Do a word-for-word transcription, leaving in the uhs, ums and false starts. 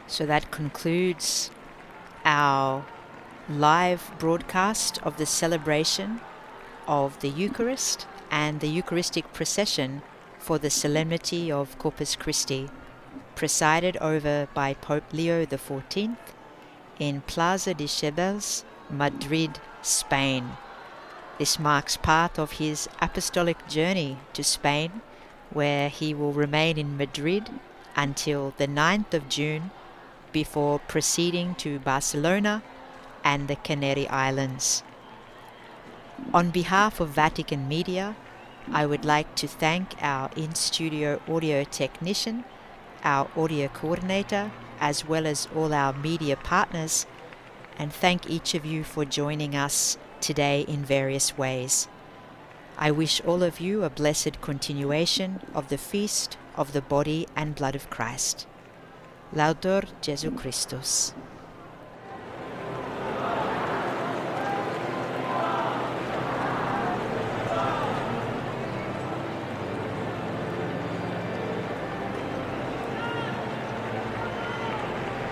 So that concludes our live broadcast of the celebration of the Eucharist and the Eucharistic procession for the Solemnity of Corpus Christi, presided over by Pope Leo the fourteenth in Plaza de Chebels, Madrid, Spain. This marks part of his apostolic journey to Spain, where he will remain in Madrid until the ninth of June before proceeding to Barcelona and the Canary Islands. On behalf of Vatican Media, I would like to thank our in-studio audio technician, our audio coordinator, as well as all our media partners, and thank each of you for joining us today in various ways. I wish all of you a blessed continuation of the feast of the body and blood of Christ. Laudetur Jesu Christus.